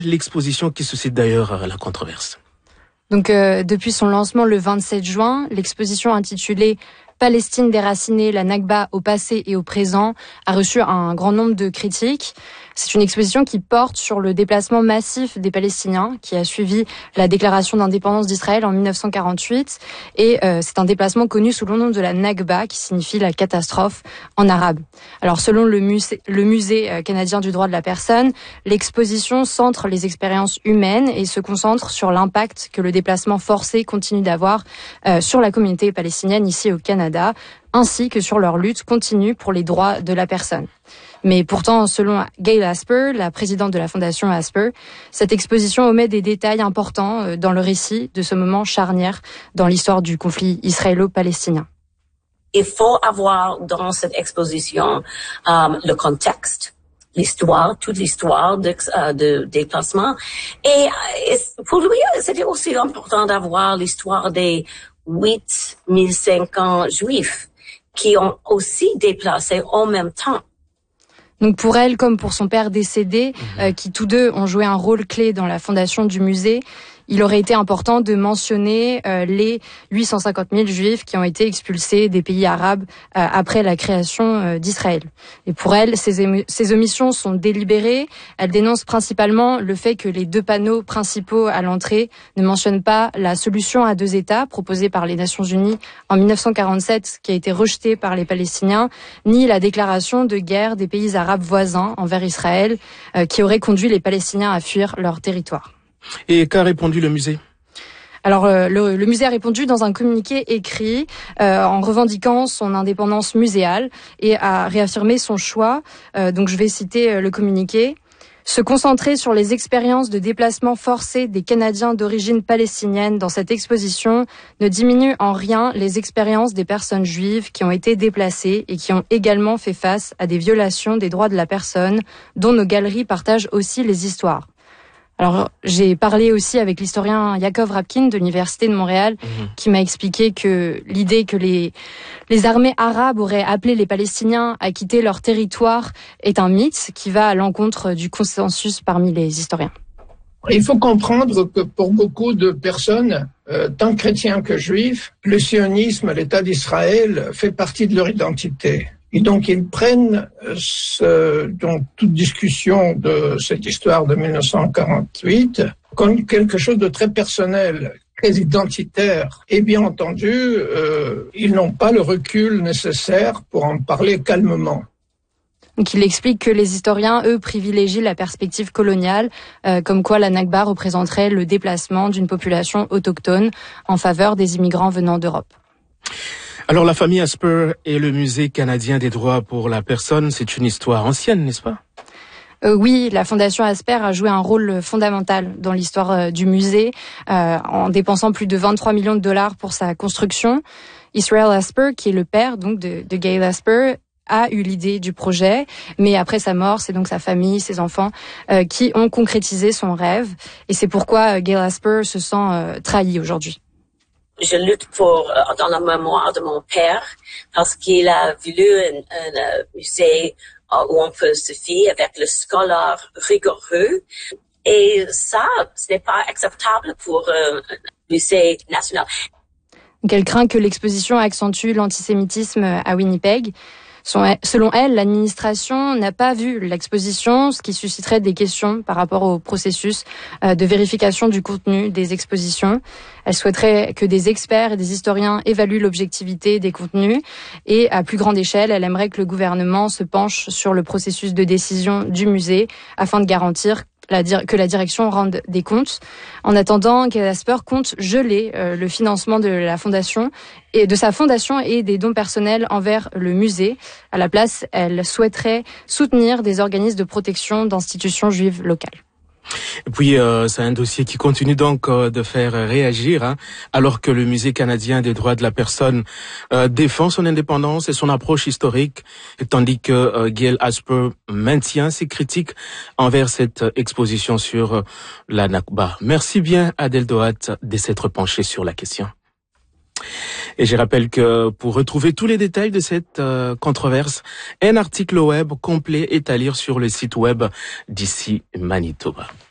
L'exposition qui suscite d'ailleurs la controverse. Donc depuis son lancement le 27 juin, l'exposition intitulée Palestine déracinée, la Nakba au passé et au présent a reçu un grand nombre de critiques. C'est une exposition qui porte sur le déplacement massif des Palestiniens qui a suivi la déclaration d'indépendance d'Israël en 1948. Et c'est un déplacement connu sous le nom de la Nakba qui signifie la catastrophe en arabe. Alors selon le musée canadien du droit de la personne, l'exposition centre les expériences humaines et se concentre sur l'impact que le déplacement forcé continue d'avoir sur la communauté palestinienne ici au Canada, ainsi que sur leur lutte continue pour les droits de la personne. Mais pourtant, selon Gail Asper, la présidente de la fondation Asper, cette exposition omet des détails importants dans le récit de ce moment charnière dans l'histoire du conflit israélo-palestinien. Il faut avoir dans cette exposition le contexte, l'histoire, toute l'histoire de déplacement. Et pour lui, c'était aussi important d'avoir l'histoire des 8500 juifs qui ont aussi déplacé en même temps. Donc pour elle, comme pour son père décédé, qui tous deux ont joué un rôle clé dans la fondation du musée, il aurait été important de mentionner les 850 000 juifs qui ont été expulsés des pays arabes après la création d'Israël. Et pour elle, ces omissions sont délibérées. Elle dénonce principalement le fait que les deux panneaux principaux à l'entrée ne mentionnent pas la solution à deux États proposée par les Nations Unies en 1947, qui a été rejetée par les Palestiniens, ni la déclaration de guerre des pays arabes voisins envers Israël, qui aurait conduit les Palestiniens à fuir leur territoire. Et qu'a répondu le musée ? Alors le musée a répondu dans un communiqué écrit en revendiquant son indépendance muséale et a réaffirmé son choix. Donc je vais citer le communiqué. Se concentrer sur les expériences de déplacement forcé des Canadiens d'origine palestinienne dans cette exposition ne diminue en rien les expériences des personnes juives qui ont été déplacées et qui ont également fait face à des violations des droits de la personne dont nos galeries partagent aussi les histoires. Alors, j'ai parlé aussi avec l'historien Yaakov Rapkin de l'Université de Montréal, qui m'a expliqué que l'idée que les armées arabes auraient appelé les Palestiniens à quitter leur territoire est un mythe qui va à l'encontre du consensus parmi les historiens. Il faut comprendre que pour beaucoup de personnes, tant chrétiens que juifs, le sionisme, l'État d'Israël, fait partie de leur identité. Et donc, ils prennent donc toute discussion de cette histoire de 1948 comme quelque chose de très personnel, très identitaire. Et bien entendu, ils n'ont pas le recul nécessaire pour en parler calmement. Donc, il explique que les historiens, eux, privilégient la perspective coloniale, comme quoi la Nakba représenterait le déplacement d'une population autochtone en faveur des immigrants venant d'Europe. Alors la famille Asper et le musée canadien des droits pour la personne, c'est une histoire ancienne, n'est-ce pas ? Oui, la fondation Asper a joué un rôle fondamental dans l'histoire du musée, en dépensant plus de 23 millions de dollars pour sa construction. Israel Asper, qui est le père donc de Gail Asper, a eu l'idée du projet, mais après sa mort, c'est donc sa famille, ses enfants, qui ont concrétisé son rêve. Et c'est pourquoi Gail Asper se sent trahi aujourd'hui. Je lutte dans la mémoire de mon père parce qu'il a voulu un musée où on peut se fier avec le scolaire rigoureux. Et ça, ce n'est pas acceptable pour un musée national. Donc elle craint que l'exposition accentue l'antisémitisme à Winnipeg. Selon elle, l'administration n'a pas vu l'exposition, ce qui susciterait des questions par rapport au processus de vérification du contenu des expositions. Elle souhaiterait que des experts et des historiens évaluent l'objectivité des contenus et à plus grande échelle, elle aimerait que le gouvernement se penche sur le processus de décision du musée afin de garantir que la direction rende des comptes. En attendant, Gail Asper compte geler le financement de la fondation et de sa fondation et des dons personnels envers le musée. À la place, elle souhaiterait soutenir des organismes de protection d'institutions juives locales. Et puis, c'est un dossier qui continue donc de faire réagir, alors que le Musée canadien des droits de la personne défend son indépendance et son approche historique, tandis que Gail Asper maintient ses critiques envers cette exposition sur la Nakba. Merci bien, Adèle Doat, de s'être penchée sur la question. Et je rappelle que pour retrouver tous les détails de cette controverse, un article web complet est à lire sur le site web d'ici Manitoba.